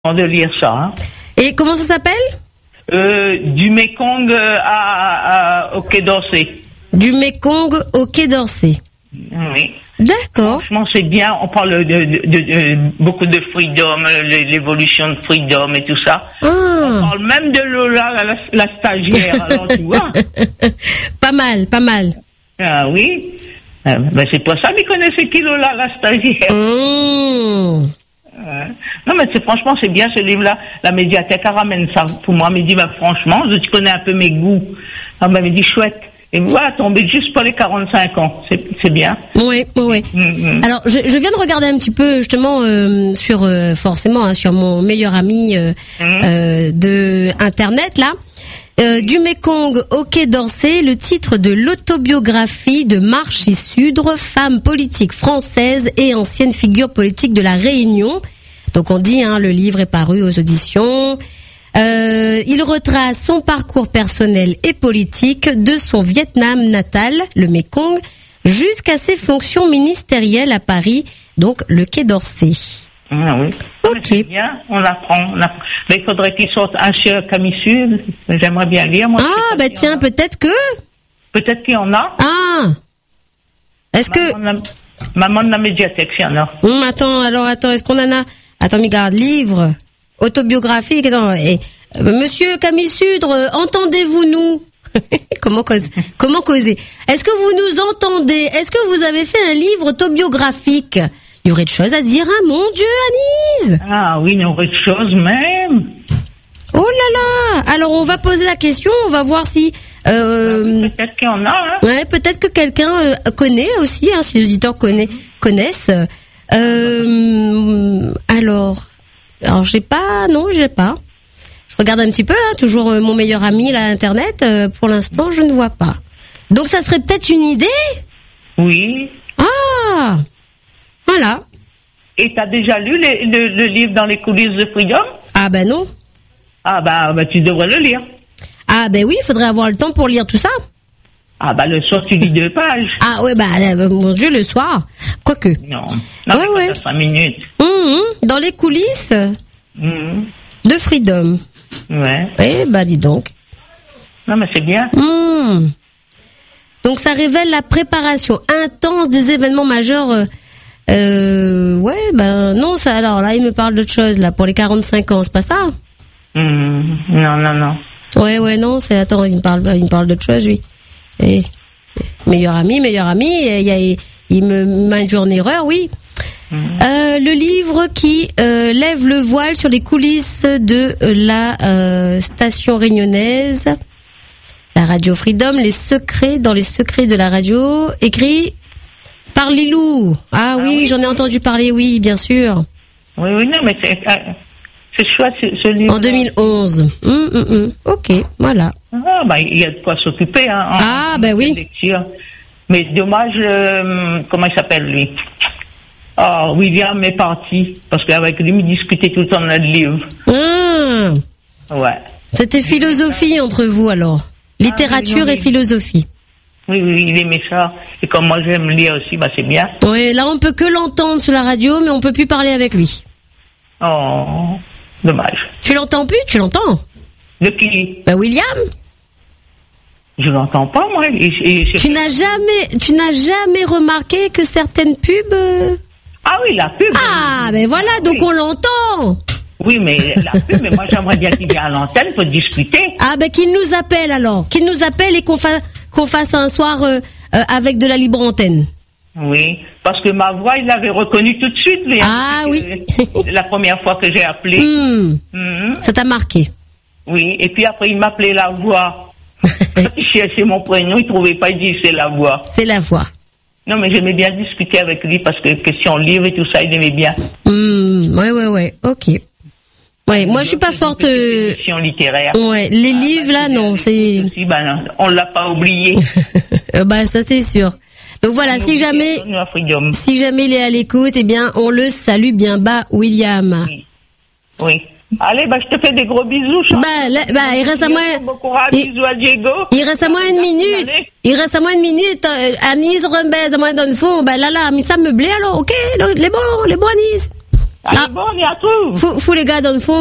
de lire ça. Hein. Et comment ça s'appelle? Du Mekong au Quai d'Orsay. Du Mekong au Quai d'Orsay. Oui. D'accord. Franchement, c'est bien. On parle de beaucoup de freedom, l'évolution de freedom et tout ça. Ah. On parle même de Lola, la stagiaire. Alors, tu vois. Pas mal, pas mal. Ah oui. Ben, c'est pour ça qu'ils connaissaient qui Lola, la stagiaire. Mmh. Non, mais franchement, c'est bien ce livre-là. La médiathèque elle ramène ça pour moi. Elle me dit, ben, franchement, tu connais un peu mes goûts. Elle me dit, chouette. Et voilà, tomber juste pour les 45 ans. C'est bien. Oui, oui. Alors, je viens de regarder un petit peu, justement, sur, forcément, hein, sur mon meilleur ami de Internet, là. Du Mekong au Quai d'Orsay, le titre de l'autobiographie de Marchie Sudre, femme politique française et ancienne figure politique de la Réunion. Donc on dit, hein, le livre est paru aux auditions. Il retrace son parcours personnel et politique de son Vietnam natal, le Mekong, jusqu'à ses fonctions ministérielles à Paris, donc le Quai d'Orsay. Ah oui. Ok. C'est bien, on apprend. Mais il faudrait qu'il sorte un sur Camille Sud. J'aimerais bien lire. Moi, bah tiens, peut-être que... Peut-être qu'il y en a. Ah. Est-ce que... Maman de la médiathèque, s'il y en a. Attends, est-ce qu'on en a... Attends, mais regarde, livre, autobiographique, Monsieur Camille Sudre, entendez-vous nous? Comment causer? Est-ce que vous nous entendez? Est-ce que vous avez fait un livre autobiographique? Il y aurait de choses à dire, hein, mon Dieu, Anise! Ah oui, il y aurait de choses même. Oh là là! Alors, on va poser la question, on va voir si... peut-être qu'il y en a, hein. Ouais, peut-être que quelqu'un connaît aussi, hein, si les auditeurs connaissent. Alors, j'ai pas. Je regarde un petit peu, hein, toujours mon meilleur ami, là, Internet. Pour l'instant, je ne vois pas. Donc, ça serait peut-être une idée? Oui. Ah! Voilà. Et t'as déjà lu le livre Dans les coulisses de Freedom? Ah ben non. Ah bah tu devrais le lire. Ah ben oui, il faudrait avoir le temps pour lire tout ça. Ah bah le soir tu lis 2 pages. Ah ouais, mon Dieu, le soir. Quoique. Non, ouais. 5 minutes. Dans les coulisses de Freedom. Ouais. Eh bah dis donc. Non mais c'est bien. Donc ça révèle la préparation intense des événements majeurs. Non, ça. Alors là, il me parle d'autre chose là pour les 45 ans, c'est pas ça? Non. Ouais, non, c'est. Attends, il me parle d'autre chose, lui. Et, meilleur ami, il me m'induit en erreur, oui. Le livre qui lève le voile sur les coulisses de la station réunionnaise, la radio Freedom, les secrets de la radio, écrit par Lilou. Ah oui, j'en ai entendu parler, oui, bien sûr. Oui, non, mais c'est chouette ce livre. En 2011. Ok, voilà. Ah, bah, il y a de quoi s'occuper, hein. Oui. Lecture. Mais dommage, comment il s'appelle, lui? Oh, William est parti. Parce qu'avec lui, il discutait tout le temps de notre livre. Ouais. C'était philosophie entre vous, alors. Littérature et philosophie. Oui, il aimait ça. Et comme moi, j'aime lire aussi, bah, c'est bien. Oui, là, on peut que l'entendre sur la radio, mais on peut plus parler avec lui. Oh, dommage. Tu l'entends plus? Tu l'entends? De qui? William. Je l'entends pas, moi. Tu n'as jamais remarqué que certaines pubs... Ah oui, la pub. Ah, ben voilà, donc on l'entend. Oui, mais la pub, mais moi, j'aimerais bien qu'il vienne à l'antenne pour discuter. Ah, ben qu'il nous appelle alors. Qu'il nous appelle et qu'on fasse un soir avec de la libre antenne. Oui, parce que ma voix, il l'avait reconnue tout de suite. Lui, oui. La première fois que j'ai appelé. Ça t'a marqué. Oui, et puis après, il m'appelait la voix. Quand il cherchait mon prénom, il trouvait pas, il dit c'est la voix. C'est la voix. Non, mais j'aimais bien discuter avec lui parce que question livre et tout ça, il aimait bien. Ouais, ok. Ouais, moi je suis pas forte. Question littéraire. Ouais, les livres là, non, c'est. Aussi, on l'a pas oublié. Ça c'est sûr. Donc voilà, si jamais il est à l'écoute, eh bien, on le salue bien bas, William. Oui. Allez, je te fais des gros bisous. Il reste à moi. Bisous à Diego. Il reste à moi une minute. Anise Rembez, à moi dans le fond. Là, mais ça me blé alors, ok? Les bons Anise. Allez, bon, on y a tout. Fou les gars dans le fond.